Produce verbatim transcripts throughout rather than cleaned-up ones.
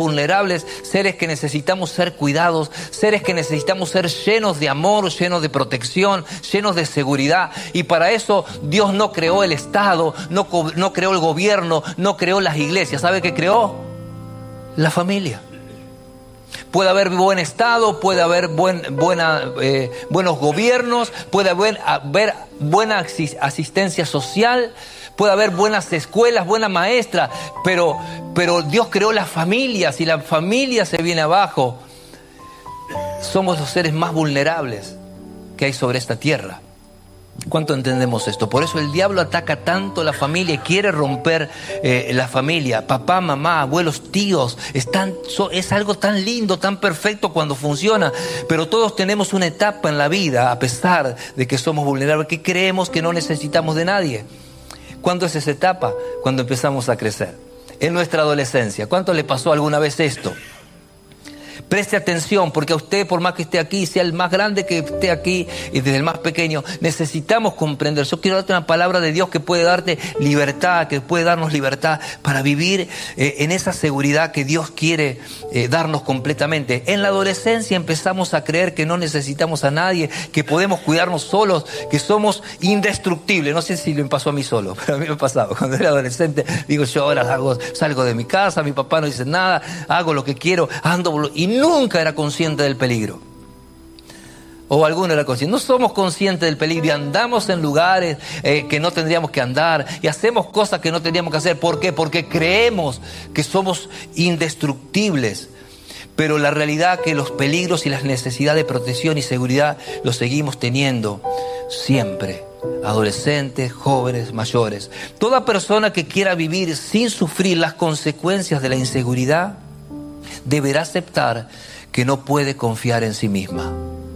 vulnerables, seres que necesitamos ser cuidados, seres que necesitamos ser llenos de amor, llenos de protección, llenos de seguridad. Y para eso Dios no creó el Estado, no, no creó el gobierno, no creó las iglesias. ¿Sabe qué creó? La familia. Puede haber buen Estado, puede haber buen, buena, eh, buenos gobiernos, puede haber, haber buena asistencia social, puede haber buenas escuelas, buena maestra, pero, pero Dios creó la familia. Si la familia se viene abajo, somos los seres más vulnerables que hay sobre esta tierra. ¿Cuánto entendemos esto? Por eso el diablo ataca tanto la familia y quiere romper eh, la familia. Papá, mamá, abuelos, tíos, están, so, es algo tan lindo, tan perfecto cuando funciona. Pero todos tenemos una etapa en la vida, a pesar de que somos vulnerables, que creemos que no necesitamos de nadie. ¿Cuándo es esa etapa? Cuando empezamos a crecer. En nuestra adolescencia. ¿Cuánto le pasó alguna vez esto? Preste atención, porque a usted, por más que esté aquí, sea el más grande que esté aquí y desde el más pequeño, necesitamos comprender. Yo quiero darte una palabra de Dios que puede darte libertad, que puede darnos libertad para vivir eh, en esa seguridad que Dios quiere eh, darnos completamente. En la adolescencia empezamos a creer que no necesitamos a nadie, que podemos cuidarnos solos, que somos indestructibles. No sé si me pasó a mí solo, pero a mí me pasaba. Cuando era adolescente, digo, yo ahora hago, salgo de mi casa, mi papá no dice nada, hago lo que quiero, ando y nunca era consciente del peligro. O alguno era consciente. No somos conscientes del peligro y andamos en lugares eh, que no tendríamos que andar y hacemos cosas que no tendríamos que hacer. ¿Por qué? Porque creemos que somos indestructibles. Pero la realidad es que los peligros y las necesidades de protección y seguridad los seguimos teniendo siempre. Adolescentes, jóvenes, mayores. Toda persona que quiera vivir sin sufrir las consecuencias de la inseguridad deberá aceptar que no puede confiar en sí misma.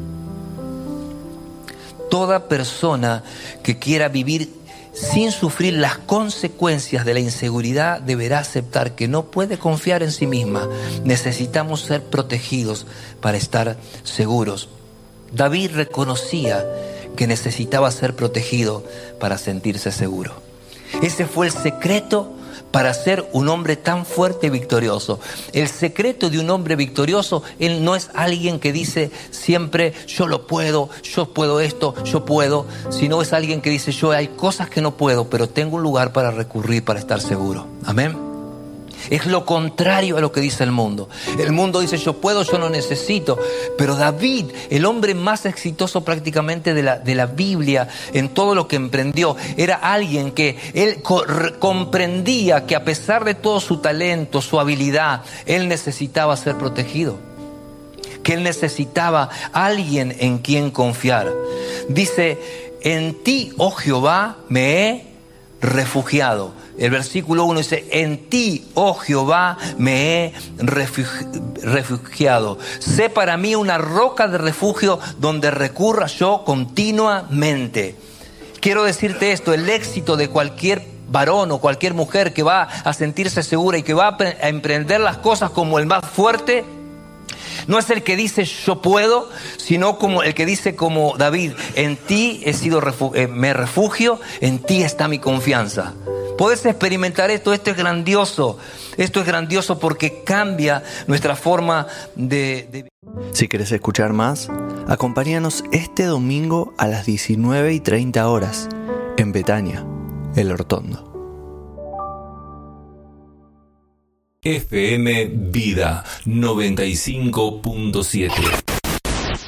Toda persona que quiera vivir sin sufrir las consecuencias de la inseguridad deberá aceptar que no puede confiar en sí misma. Necesitamos ser protegidos para estar seguros. David reconocía que necesitaba ser protegido para sentirse seguro. Ese fue el secreto para ser un hombre tan fuerte y victorioso. El secreto de un hombre victorioso, él no es alguien que dice siempre yo lo puedo, yo puedo esto, yo puedo, sino es alguien que dice yo hay cosas que no puedo, pero tengo un lugar para recurrir para estar seguro. Amén. Es lo contrario a lo que dice el mundo. El mundo dice yo puedo, yo no necesito. Pero David, el hombre más exitoso prácticamente de la, de la Biblia, en todo lo que emprendió, era alguien que él co- comprendía que a pesar de todo su talento, su habilidad, él necesitaba ser protegido. Que él necesitaba alguien en quien confiar. Dice, en ti, oh Jehová, me he refugiado. El versículo uno dice, en ti, oh Jehová, me he refugi- refugiado. Sé para mí una roca de refugio donde recurra yo continuamente. Quiero decirte esto, el éxito de cualquier varón o cualquier mujer que va a sentirse segura y que va a emprender las cosas como el más fuerte, no es el que dice yo puedo, sino como el que dice como David, en ti he sido refu- eh, me refugio, en ti está mi confianza. Podés experimentar esto, esto es grandioso, esto es grandioso porque cambia nuestra forma de, de... Si querés escuchar más, acompáñanos este domingo a las diecinueve y treinta horas en Betania, El Hortondo. F M Vida noventa y cinco punto siete.